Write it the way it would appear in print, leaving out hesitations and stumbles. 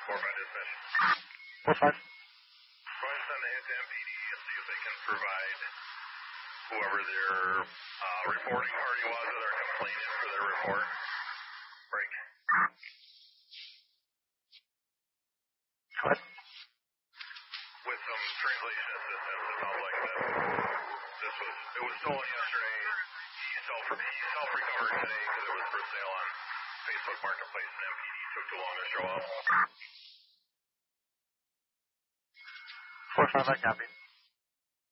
dispatch. 4-5. Go ahead and send a hit to MPD and see if they can provide whoever their reporting party was or their complainant for their report. Break. Go ahead. With some translation assistance, it sounds like it was stolen yesterday. He self-recovered today because it was for sale on Facebook Marketplace, and MPD took too long to show up. 4-5, I copy.